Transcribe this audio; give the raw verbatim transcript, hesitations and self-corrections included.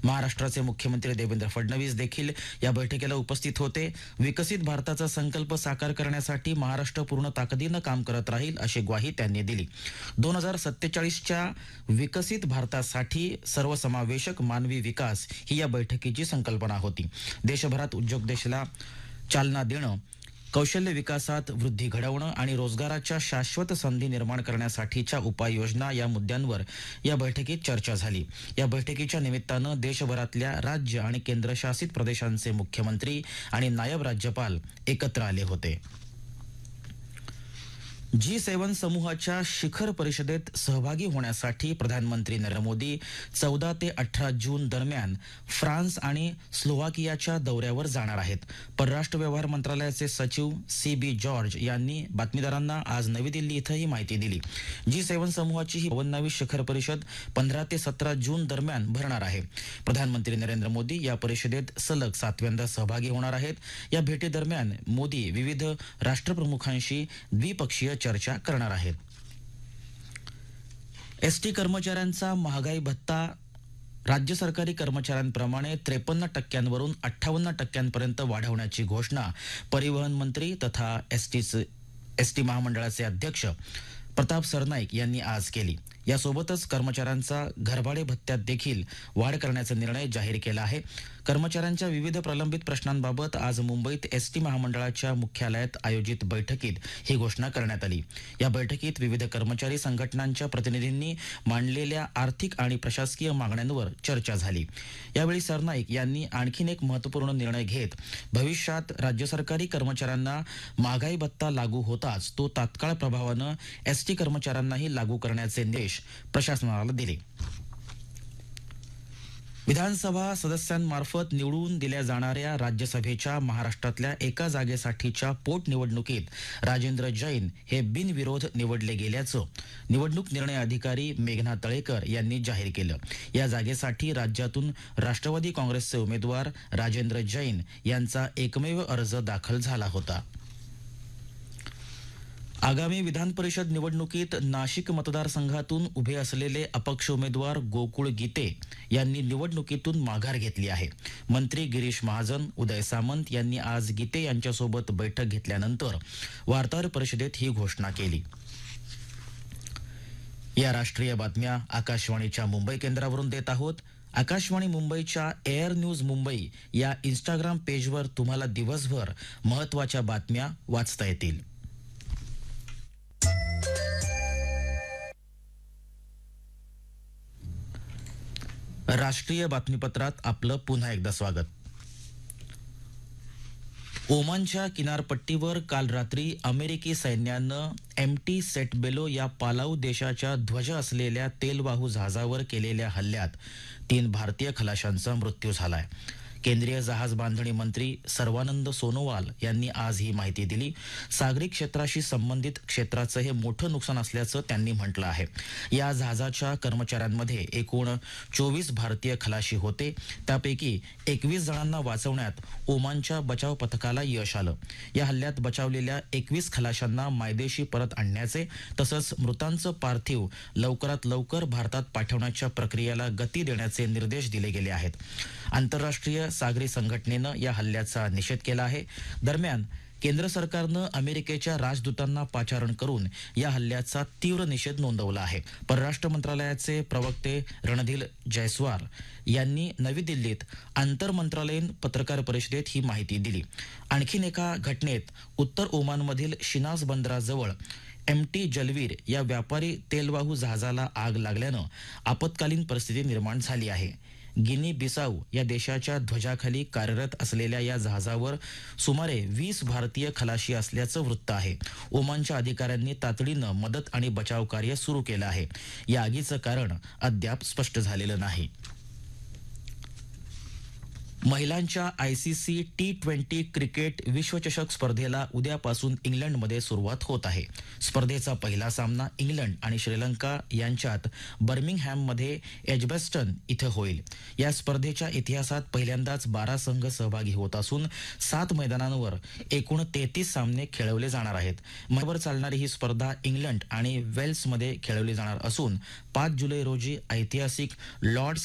महाराष्ट्राचे मुख्यमंत्री देवेंद्र फडणवीस देखील या बैठकीला उपस्थित होते. विकसित भारताचा संकल्प साकार करण्यासाठी महाराष्ट्र पूर्ण ताकदीनं काम करत राहील अशी ग्वाही त्यांनी दिली. दोन हजार सत्तेचाळीसच्या विकसित भारतासाठी सर्वसमावेशक मानवी विकास ही या बैठकीची संकल्पना होती. देशभरात उद्योगदेशाला चालना देणं, कौशल्य विकासात वृद्धी घडवणं आणि रोजगाराच्या शाश्वत संधी निर्माण करण्यासाठीच्या उपाययोजना या मुद्द्यांवर या बैठकीत चर्चा झाली. या बैठकीच्या निमित्तानं देशभरातल्या राज्य आणि केंद्रशासित प्रदेशांचे मुख्यमंत्री आणि नायब राज्यपाल एकत्र आले होते. जी सेवन समूहाच्या शिखर परिषदेत सहभागी होण्यासाठी प्रधानमंत्री नरेंद्र मोदी चौदा ते अठरा जून दरम्यान फ्रान्स आणि स्लोवाकियाच्या दौऱ्यावर जाणार आहेत. परराष्ट्र व्यवहार मंत्रालयाचे सचिव सी बी जॉर्ज यांनी बातमीदारांना आज नवी दिल्ली इथं ही माहिती दिली. जी सेवन समूहाची ही बावन्नावी शिखर परिषद पंधरा ते सतरा जून दरम्यान भरणार आहे. प्रधानमंत्री नरेंद्र मोदी या परिषदेत सलग सातव्यांदा सहभागी होणार आहेत. या भेटीदरम्यान मोदी विविध राष्ट्रप्रमुखांशी द्विपक्षीय चर्चा करणार आहेत. एसटी कर्मचाऱ्यांचा महागाई भत्ता राज्य सरकारी कर्मचाऱ्यांप्रमाणे त्रेपन्न टक्क्यांवरून अठ्ठावन्न टक्क्यांपर्यंत वाढवण्याची घोषणा परिवहन मंत्री तथा एसटी एसटी महामंडळाचे अध्यक्ष प्रताप सरनाईक यांनी आज केली. यासोबतच कर्मचाऱ्यांचा घरभाडे भत्त्यात देखील वाढ करण्याचा निर्णय जाहीर केला आहे. कर्मचाऱ्यांच्या विविध प्रलंबित प्रश्नांबाबत आज मुंबईत एसटी महामंडळाच्या मुख्यालयात आयोजित बैठकीत ही घोषणा करण्यात आली. या बैठकीत विविध कर्मचारी संघटनांच्या प्रतिनिधींनी मांडलेल्या आर्थिक आणि प्रशासकीय मागण्यांवर चर्चा झाली. यावेळी सरनाईक यांनी आणखीन एक महत्त्वपूर्ण निर्णय घेत भविष्यात राज्य सरकारी कर्मचाऱ्यांना महागाई भत्ता लागू होताच तो तात्काळ प्रभावानं एसटी कर्मचाऱ्यांनाही लागू करण्याचे निर्देश प्रशासनाला दिले. विधानसभा सदस्यांमार्फत निवडून दिल्या जाणाऱ्या राज्यसभेच्या महाराष्ट्रातल्या एका जागेसाठीच्या पोटनिवडणुकीत राजेंद्र जैन हे बिनविरोध निवडले गेल्याचं निवडणूक निर्णय अधिकारी मेघना तळेकर यांनी जाहीर केलं. या जागेसाठी राज्यातून राष्ट्रवादी काँग्रेसचे उमेदवार राजेंद्र जैन यांचा एकमेव अर्ज दाखल झाला होता. आगामी विधान परिषद निवडणुकीत नाशिक मतदारसंघातून उभे असलेले अपक्ष उमेदवार गोकुळ गीते यांनी निवडणुकीतून माघार घेतली आहे. मंत्री गिरीश महाजन, उदय सामंत यांनी आज गीते यांच्यासोबत बैठक घेतल्यानंतर वार्ताहर परिषदेत ही घोषणा केली. या राष्ट्रीय बातम्या आकाशवाणीच्या मुंबई केंद्रावरून देत आहोत. आकाशवाणी मुंबईच्या एअर न्यूज मुंबई या इंस्टाग्राम पेजवर तुम्हाला दिवसभर महत्त्वाच्या बातम्या वाचता येतील. राष्ट्रीय बातमीपत्रात आपलं पुन्हा एकदा स्वागत. ओमानच्या किनारपट्टीवर काल रात्री अमेरिकी सैन्यानं एमटी सेट बेलो या पालाऊ देशाच्या ध्वज असलेल्या तेलवाहू जहाजावर केलेल्या हल्ल्यात तीन भारतीय खलाशांचा मृत्यू झालाय. केंद्रीय जहाज बांधणी मंत्री सर्वानंद सोनोवाल यांनी आज ही माहिती दिली. सागरी क्षेत्राशी संबंधित क्षेत्राचं हे मोठं नुकसान असल्याचं त्यांनी म्हटलं आहे. या जहाजाच्या कर्मचाऱ्यांमध्ये एकूण चोवीस भारतीय खलाशी होते. त्यापैकी एकवीस जणांना वाचवण्यात ओमानच्या बचाव पथकाला यश आलं. या हल्ल्यात बचावलेल्या एकवीस खलाशांना मायदेशी परत आणण्याचे तसंच मृतांचं पार्थिव लवकरात लवकर भारतात पाठवण्याच्या प्रक्रियेला गती देण्याचे निर्देश दिले गेले आहेत. आंतरराष्ट्रीय सागरी संघटनेनं या हल्ल्याचा निषेध केला आहे. दरम्यान केंद्र सरकारनं अमेरिकेच्या राजदूतांना पाचारण करून या हल्ल्याचा तीव्र निषेध नोंदवला आहे. परराष्ट्र मंत्रालयाचे प्रवक्ते रणधीर जयस्वाल यांनी नवी दिल्लीत आंतरमंत्रालयीन पत्रकार परिषदेत ही माहिती दिली. आणखीन एका घटनेत उत्तर ओमानमधील शिनास बंदराजवळ एमटी जलवीर या व्यापारी तेलवाहू जहाजाला आग लागल्यानं आपत्कालीन परिस्थिती निर्माण झाली आहे. गिनी बिसाऊ या देशाच्या ध्वजाखाली कार्यरत असलेल्या या जहाजावर सुमारे वीस भारतीय खलाशी असल्याचं वृत्त आहे. ओमानच्या अधिकाऱ्यांनी तातडीनं मदत आणि बचाव कार्य सुरू केलं आहे. या आगीचं कारण अद्याप स्पष्ट झालेलं नाही. महिलांच्या आयसीसी टी ट्वेंटी क्रिकेट विश्वचषक स्पर्धेला उद्यापासून इंग्लंडमध्ये सुरुवात होत आहे. स्पर्धेचा पहिला सामना इंग्लंड आणि श्रीलंका यांच्यात बर्मिंगहॅममध्ये एजबॅस्टन इथं होईल. या स्पर्धेच्या इतिहासात पहिल्यांदाच बारा संघ सहभागी होत असून सात मैदानांवर एकूण तेहतीस सामने खेळवले जाणार आहेत. महिनाभर चालणारी ही स्पर्धा इंग्लंड आणि वेल्समध्ये खेळवली जाणार असून पाच जुलै रोजी ऐतिहासिक लॉर्ड्स